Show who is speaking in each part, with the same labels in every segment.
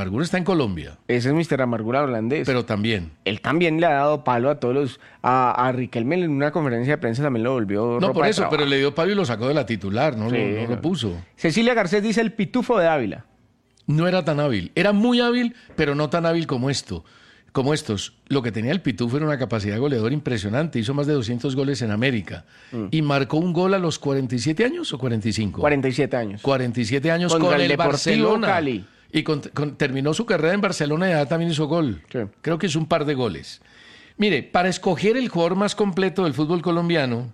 Speaker 1: Amargura está en Colombia,
Speaker 2: Ese es Mr. Amargura holandés.
Speaker 1: pero también.
Speaker 2: Él también le ha dado palo a todos los... A Riquelme en una conferencia de prensa también lo volvió
Speaker 1: No
Speaker 2: ropa
Speaker 1: por
Speaker 2: de
Speaker 1: eso,
Speaker 2: trabajo.
Speaker 1: pero le dio palo y lo sacó de la titular, no,
Speaker 2: Sí,
Speaker 1: no lo puso.
Speaker 2: Cecilia Garcés dice el pitufo de Ávila.
Speaker 1: No era tan hábil. Era muy hábil, pero no tan hábil como esto. Como estos. Lo que tenía el Pitufo era una capacidad goleadora impresionante. Hizo más de 200 goles en América. Y marcó un gol a los 47 años o 45.
Speaker 2: 47 años.
Speaker 1: 47 años
Speaker 2: Contra
Speaker 1: con
Speaker 2: el
Speaker 1: el
Speaker 2: Deportivo
Speaker 1: Barcelona.
Speaker 2: Cali.
Speaker 1: Y terminó su carrera en Barcelona y ya también hizo gol.
Speaker 2: Sí.
Speaker 1: Creo que hizo un par de goles. Mire, para escoger el jugador más completo del fútbol colombiano,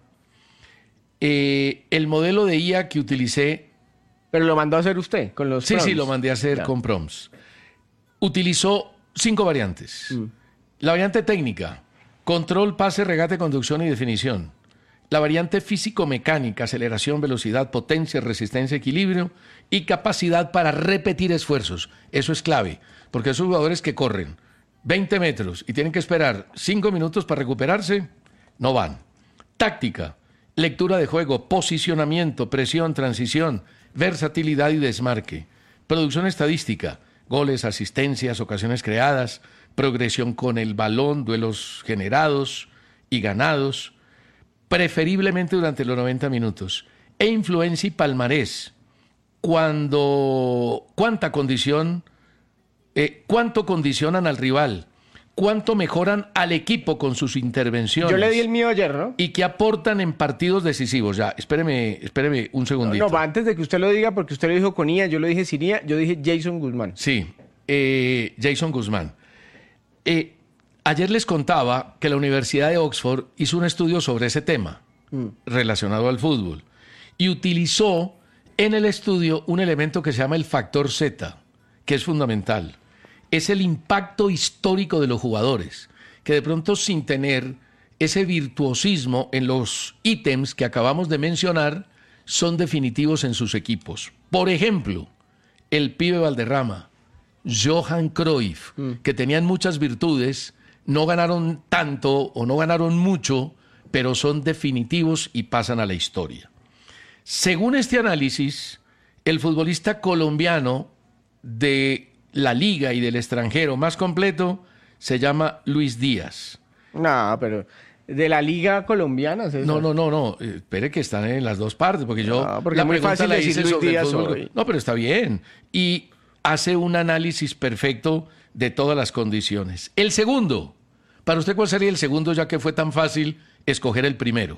Speaker 1: el modelo de IA que utilicé.
Speaker 2: Pero lo mandó a hacer usted con los
Speaker 1: Sí,
Speaker 2: proms.
Speaker 1: sí, lo mandé a hacer
Speaker 2: Ya.
Speaker 1: con prompts. Utilizó 5 variantes. La variante técnica, control, pase, regate, conducción y definición. La variante físico-mecánica, aceleración, velocidad, potencia, resistencia, equilibrio y capacidad para repetir esfuerzos. Eso es clave, porque esos jugadores que corren 20 metros y tienen que esperar 5 minutos para recuperarse, no van. Táctica, lectura de juego, posicionamiento, presión, transición, versatilidad y desmarque. Producción estadística, goles, asistencias, ocasiones creadas, progresión con el balón, duelos generados y ganados, preferiblemente durante los 90 minutos. E influencia y palmarés. Cuánta condición, cuánto condicionan al rival, cuánto mejoran al equipo con sus intervenciones.
Speaker 2: Yo le di el mío ayer, ¿no?
Speaker 1: Y que aportan en partidos decisivos. Ya, espéreme un segundito.
Speaker 2: No, antes de que usted lo diga, porque usted lo dijo con IA, yo lo dije sin IA, yo dije Jason Guzmán.
Speaker 1: Sí, Jason Guzmán. Ayer les contaba que la Universidad de Oxford hizo un estudio sobre ese tema relacionado al fútbol y utilizó en el estudio un elemento que se llama el factor Z, que es fundamental. Es el impacto histórico de los jugadores, que de pronto sin tener ese virtuosismo en los ítems que acabamos de mencionar, son definitivos en sus equipos. Por ejemplo, el pibe Valderrama, Johan Cruyff, que tenían muchas virtudes, no ganaron tanto o no ganaron mucho, pero son definitivos y pasan a la historia. Según este análisis, el futbolista colombiano de la liga y del extranjero más completo se llama Luis Díaz.
Speaker 2: No, pero de la liga colombiana, César.
Speaker 1: No. Espere que están en las dos partes, porque yo
Speaker 2: No, porque
Speaker 1: la
Speaker 2: es muy
Speaker 1: pregunta
Speaker 2: fácil
Speaker 1: la
Speaker 2: decir
Speaker 1: hice
Speaker 2: Luis
Speaker 1: sobre el
Speaker 2: Díaz
Speaker 1: fútbol.
Speaker 2: hoy.
Speaker 1: No, pero está bien. Y hace un análisis perfecto de todas las condiciones. El segundo, para usted, ¿cuál sería el segundo, ya que fue tan fácil escoger el primero?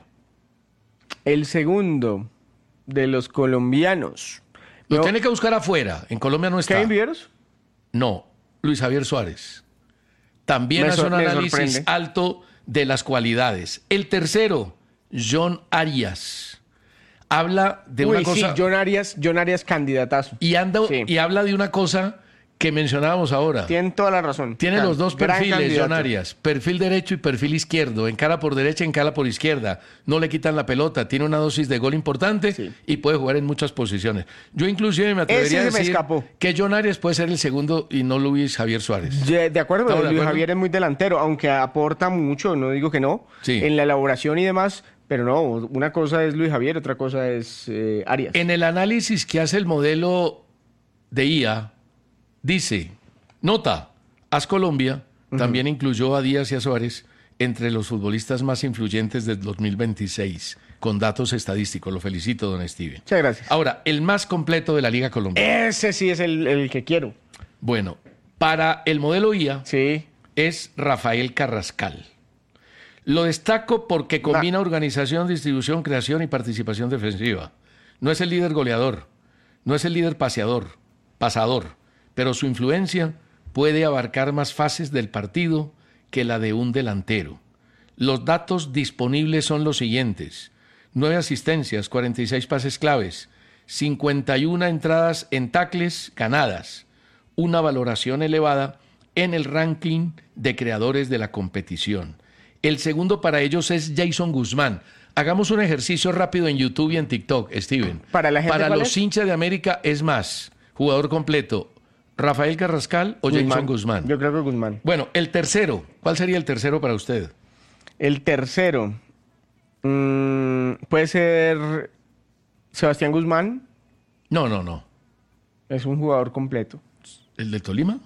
Speaker 2: El segundo de los colombianos.
Speaker 1: Lo
Speaker 2: No,
Speaker 1: tiene que buscar afuera. En Colombia no está.
Speaker 2: ¿Kevin Viveros?
Speaker 1: No, Luis Javier Suárez. También
Speaker 2: Me
Speaker 1: hace un
Speaker 2: me
Speaker 1: análisis
Speaker 2: sorprende.
Speaker 1: alto de las cualidades. El tercero, John Arias. Habla de
Speaker 2: Uy,
Speaker 1: una cosa...
Speaker 2: sí, John Arias candidatazo.
Speaker 1: Y
Speaker 2: Sí.
Speaker 1: y habla de una cosa que mencionábamos ahora.
Speaker 2: Tienen toda la razón.
Speaker 1: Tiene los dos
Speaker 2: Gran
Speaker 1: perfiles,
Speaker 2: candidato.
Speaker 1: John Arias. Perfil derecho y perfil izquierdo. Encara por derecha, encara por izquierda. No le quitan la pelota. Tiene una dosis de gol importante
Speaker 2: Sí.
Speaker 1: y puede jugar en muchas posiciones. Yo inclusive me atrevería
Speaker 2: Ese
Speaker 1: a
Speaker 2: se me
Speaker 1: decir
Speaker 2: escapó.
Speaker 1: que John Arias puede ser el segundo y no Luis Javier Suárez.
Speaker 2: De acuerdo,
Speaker 1: ¿Estamos de
Speaker 2: Luis
Speaker 1: acuerdo?
Speaker 2: Javier es muy delantero, aunque aporta mucho, no digo que no,
Speaker 1: Sí.
Speaker 2: en la elaboración y demás, pero no, una cosa es Luis Javier, otra cosa es Arias.
Speaker 1: En el análisis que hace el modelo de IA, dice, nota, AS Colombia también incluyó a Díaz y a Suárez entre los futbolistas más influyentes del 2026, con datos estadísticos. Lo felicito, don Steven.
Speaker 2: Muchas gracias.
Speaker 1: Ahora, el más completo de la Liga Colombiana.
Speaker 2: Ese sí es el que quiero.
Speaker 1: Bueno, para el modelo IA
Speaker 2: Sí.
Speaker 1: es Rafael Carrascal. Lo destaco porque combina organización, distribución, creación y participación defensiva. No es el líder goleador, no es el líder pasador, pero su influencia puede abarcar más fases del partido que la de un delantero. Los datos disponibles son los siguientes: 9 asistencias, 46 pases claves, 51 entradas en tacles ganadas, una valoración elevada en el ranking de creadores de la competición. El segundo para ellos es Jason Guzmán. Hagamos un ejercicio rápido en YouTube y en TikTok, Steven.
Speaker 2: ¿Para la gente
Speaker 1: Para
Speaker 2: cuál
Speaker 1: los
Speaker 2: es?
Speaker 1: hinchas de América es más, jugador completo, Rafael Carrascal o Jason Guzmán.
Speaker 2: Yo creo que Guzmán.
Speaker 1: Bueno, el tercero, ¿cuál sería el tercero para usted?
Speaker 2: El tercero puede ser Sebastián Guzmán,
Speaker 1: No.
Speaker 2: es un jugador completo.
Speaker 1: ¿El de Tolima?